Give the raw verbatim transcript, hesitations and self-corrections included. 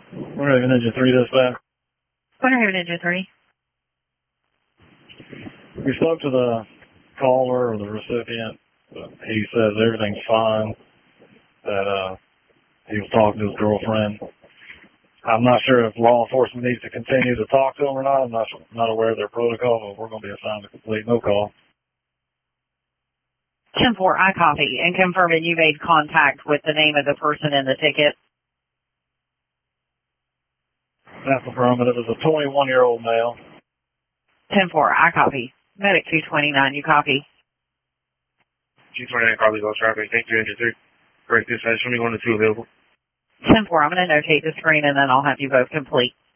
Winter Haven Ninja three dispatch. Winter Haven Ninja three. We spoke to the caller or the recipient. He says everything's fine, that uh, he was talking to his girlfriend. I'm not sure if law enforcement needs to continue to talk to him or not. I'm not, not aware of their protocol, but we're going to be assigned a complete no call. ten four, I copy, and confirming you made contact with the name of the person in the ticket. That's affirmative. It's a twenty-one-year-old male. ten four, I copy. Medic two twenty-nine, you copy. two twenty-nine, probably go traffic. Thank you, Engine three. Correct dispatch, twenty-one to two available. ten four, I'm going to notate the screen and then I'll have you both complete.